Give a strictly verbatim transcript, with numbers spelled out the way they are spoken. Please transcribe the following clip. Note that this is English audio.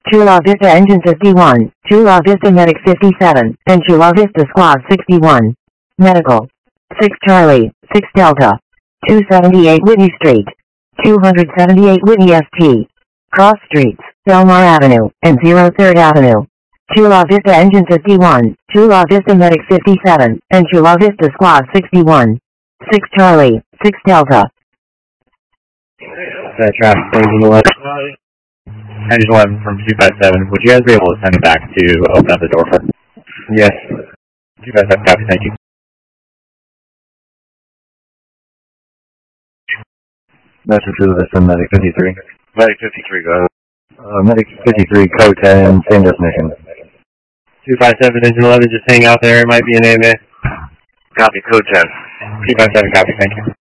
Chula Vista Engine fifty-one, Chula Vista Medic fifty-seven, and Chula Vista Squad sixty-one. Medical. six Charlie, six Delta. two seventy-eight Whitney Street. two seventy-eight Whitney S T. Cross Streets, Belmar Avenue, and zero third Avenue. Chula Vista Engine fifty-one, Chula Vista Medic fifty-seven, and Chula Vista Squad sixty-one. six Charlie, six Delta. That traffic, engine eleven. Engine eleven from two five seven. Would you guys be able to send it back to open up the door for? Yes. two five seven, copy, thank you. Metro Chula Vista Medic fifty-three. Medic fifty-three, go ahead. Uh, Medic fifty-three, code ten, same destination. two five seven, engine eleven, just hang out there. It might be an A M A. Copy, code ten. two five seven, copy, thank you.